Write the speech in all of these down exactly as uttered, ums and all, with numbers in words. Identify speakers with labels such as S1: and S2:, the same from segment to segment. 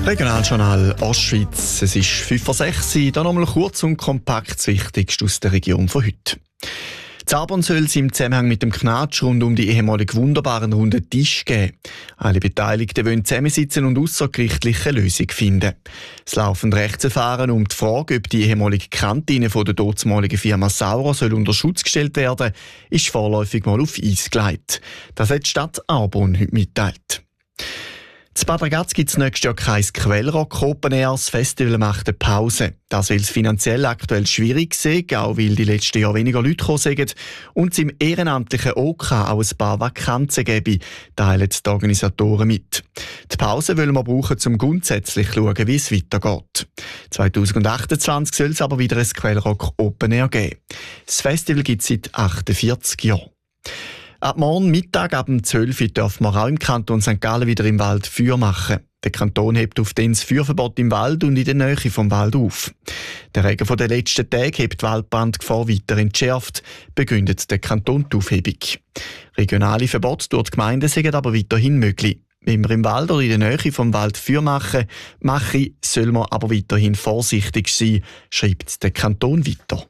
S1: Regionaljournal Ostschweiz. Es ist fünf vor sechs. Hier nochmal kurz und kompakt das Wichtigste aus der Region von heute. Zabern soll es im Zusammenhang mit dem Knatsch rund um die ehemalig wunderbaren runden Tisch geben. Alle Beteiligten wollen zusammensitzen und außergerichtliche Lösung finden. Es laufen Rechtsverfahren um die Frage, ob die ehemalige Kantine von der dortmaligen Firma Saurer soll unter Schutz gestellt werden, ist vorläufig mal auf Eis gelegt. Das hat die Stadt Arbon heute mitteilt. In Bad Ragaz gibt es nächstes Jahr kein Quellrock Open Air. Das Festival macht eine Pause. Das will es finanziell aktuell schwierig sehen, auch weil die letzten Jahre weniger Leute gekommen sind und es im ehrenamtlichen OK auch ein paar Vakanzen gäbe, teilen die Organisatoren mit. Die Pause wollen wir brauchen, um grundsätzlich zu schauen, wie es weitergeht. zwanzig achtundzwanzig soll es aber wieder ein Quellrock Open Air geben. Das Festival gibt es seit achtundvierzig Jahren. Ab morgen Mittag, ab um zwölf Uhr, dürfen wir auch im Kanton Sankt Gallen wieder im Wald Feuer machen. Der Kanton hebt auf den das Feuerverbot im Wald und in der Nähe vom Wald auf. Der Regen von den letzten Tagen hebt die Waldbrandgefahr weiter entschärft, begründet der Kanton die Aufhebung. Regionale Verbote durch die Gemeinden sind aber weiterhin möglich. Wenn wir im Wald oder in der Nähe vom Wald Feuer machen, mache, soll man aber weiterhin vorsichtig sein, schreibt der Kanton weiter.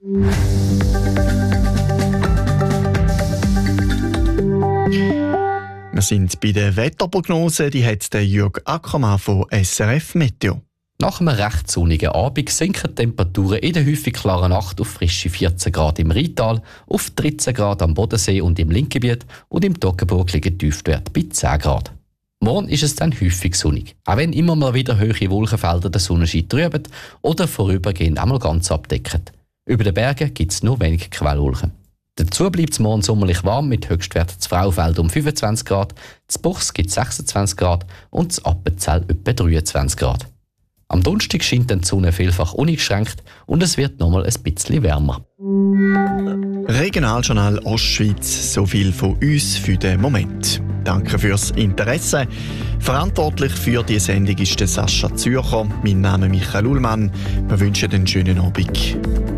S1: Wir sind bei der Wetterprognose, die hat der Jürg Ackermann von S R F Meteo.
S2: Nach einem recht sonnigen Abend sinken die Temperaturen in der häufig klaren Nacht auf frische vierzehn Grad im Rheintal, auf dreizehn Grad am Bodensee und im Linkgebiet und im Toggenburg liegen Tiefstwerte bei zehn Grad. Morgen ist es dann häufig sonnig, auch wenn immer mal wieder hohe Wolkenfelder den Sonnenschein trüben oder vorübergehend einmal ganz abdecken. Über den Bergen gibt es nur wenig Quellwolken. Dazu bleibt es morgen sommerlich warm mit Höchstwerten zu Fraufeld um fünfundzwanzig Grad, zu Buchs gibt es sechsundzwanzig Grad und zu Appenzell etwa dreiundzwanzig Grad. Am Donnerstag scheint dann die Sonne vielfach uneingeschränkt und es wird nochmal ein bisschen wärmer.
S1: Regionaljournal Ostschweiz, so viel von uns für den Moment. Danke fürs Interesse. Verantwortlich für die Sendung ist der Sascha Zürcher. Mein Name ist Michael Ullmann. Wir wünschen einen schönen Abend.